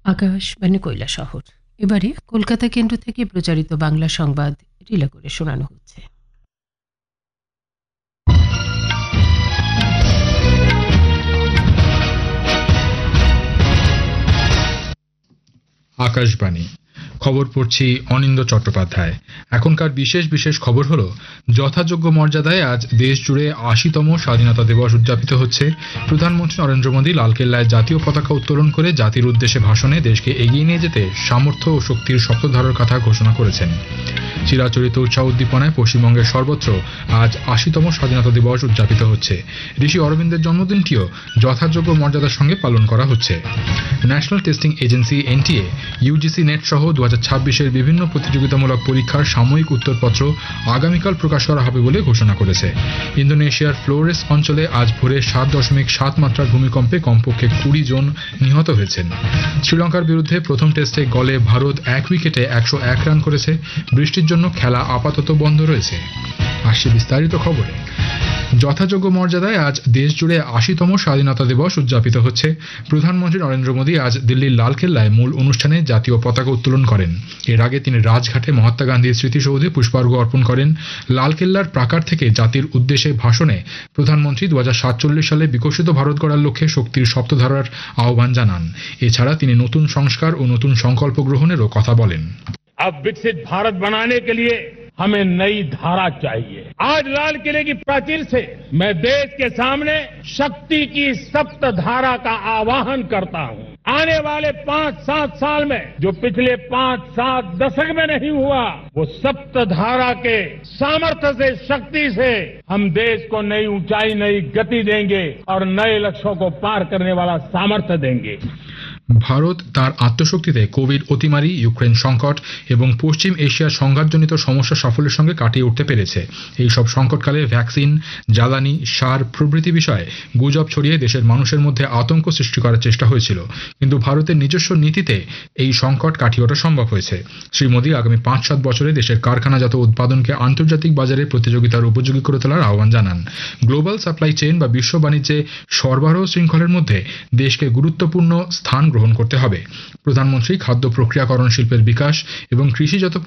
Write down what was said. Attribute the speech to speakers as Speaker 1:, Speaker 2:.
Speaker 1: আকাশবাণী কৈলাসহর। এবারে কলকাতা কেন্দ্র থেকে প্রচারিত বাংলা সংবাদ রিলে করে শোনানো হচ্ছে।
Speaker 2: আকাশবাণী খবর পড়ছি অনিন্দ চট্টোপাধ্যায়। এখনকার বিশেষ বিশেষ খবর হলো, যথাযোগ্য মর্যাদায় আজ দেশ জুড়ে ৮০তম স্বাধীনতা দিবস উদযাপিত হচ্ছে। প্রধানমন্ত্রী নরেন্দ্র মোদী লালকেল্লায় জাতীয় পতাকা উত্তোলন করে জাতির উদ্দেশ্যে ভাষণে দেশকে এগিয়ে নিয়ে যেতে সামর্থ্য ও শক্তির শপথধারার কথা ঘোষণা করেছেন। চিরাচরিত উৎসাহ উদ্দীপনায় পশ্চিমবঙ্গের সর্বত্র আজ ৮০তম স্বাধীনতা দিবস উদযাপিত হচ্ছে। ঋষি অরবিন্দের জন্মদিনটিও যথাযোগ্য মর্যাদার সঙ্গে পালন করা হচ্ছে। National testing agency NTA UGC net সহ 2026-এর বিভিন্ন প্রতিযোগিতামূলক পরীক্ষার সাময়িক উত্তরপত্র আগামীকাল প্রকাশ করা হবে বলে ঘোষণা করেছে। ইন্দোনেশিয়ার ফ্লোরেস অঞ্চলে আজ ভোরে 7.7 মাত্রার ভূমিকম্পে কমপক্ষে 20 জন নিহত হয়েছেন। শ্রীলঙ্কার বিরুদ্ধে প্রথম টেস্টে গলে ভারত 1 উইকেটে 101 রান করেছে। বৃষ্টির জন্য খেলা আপাতত বন্ধ রয়েছে। আসছে বিস্তারিত খবরে। যথাযোগ্য মর্যাদায় আজ দেশ জুড়ে ৮০তম স্বাধীনতা দিবস উদযাপিত হচ্ছে। প্রধানমন্ত্রী নরেন্দ্র মোদী আজ দিল্লির লালকেল্লায় মূল অনুষ্ঠানে জাতীয় পতাকা উত্তোলন করেন। এর আগে তিনি রাজঘাটে মহাত্মা গান্ধীর স্মৃতিসৌধে পুষ্পার্ঘ অর্পণ করেন। লালকেল্লার প্রাকার থেকে জাতির উদ্দেশ্যে ভাষণে প্রধানমন্ত্রী 2047 সালে বিকশিত ভারত গড়ার লক্ষ্যে শক্তির সপ্তধারার আহ্বান জানান। এছাড়া তিনি নতুন সংস্কার ও নতুন সংকল্প গ্রহণেরও কথা বলেন।
Speaker 3: अब विकसित भारत बनाने के लिए हमें नई धारा चाहिए। आज लाल किले की प्राचीर से मैं देश के सामने शक्ति की सप्त धारा का आह्वान करता हूं। आने वाले 5-7 साल में जो पिछले 5-7 दशक में नहीं हुआ, वो सप्त धारा के सामर्थ्य से, शक्ति से हम देश को नई ऊंचाई, नई गति देंगे और नए लक्ष्यों को पार करने वाला सामर्थ्य देंगे।
Speaker 2: ভারত তার আত্মশক্তিতে কোভিড অতিমারি, ইউক্রেন সংকট এবং পশ্চিম এশিয়ার সংঘাতজনিত সমস্যা সাফল্যের সঙ্গে কাটিয়ে উঠতে পেরেছে। এই সব সংকটকালে ভ্যাকসিন, জ্বালানি, সার প্রভৃতি বিষয়ে গুজব ছড়িয়ে দেশের মানুষের মধ্যে আতঙ্ক সৃষ্টি করার চেষ্টা হয়েছিল। কিন্তু ভারতের নিজস্ব নীতিতে এই সংকট কাটিয়ে ওঠা সম্ভব হয়েছে। শ্রী মোদী আগামী 5-7 বছরে দেশের কারখানাজাত উৎপাদনকে আন্তর্জাতিক বাজারে প্রতিযোগিতার উপযোগী করে তোলার আহ্বান জানান। গ্লোবাল সাপ্লাই চেইন বা বিশ্ব বাণিজ্যে সরবরাহ শৃঙ্খলের মধ্যে দেশকে গুরুত্বপূর্ণ স্থান গ্রহণ করতে হবে। প্রধানমন্ত্রী খাদ্য প্রক্রিয়াকরণ শিল্পের বিকাশ এবং কৃষিজাত